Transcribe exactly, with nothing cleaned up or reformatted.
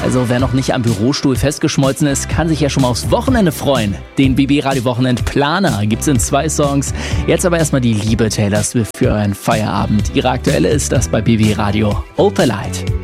Also wer noch nicht am Bürostuhl festgeschmolzen ist, kann sich ja schon mal aufs Wochenende freuen. Den B B Radio Wochenend Planer gibt's in zwei Songs. Jetzt aber erstmal die liebe Taylor Swift für euren Feierabend. Ihre aktuelle ist das bei B B Radio Opalite.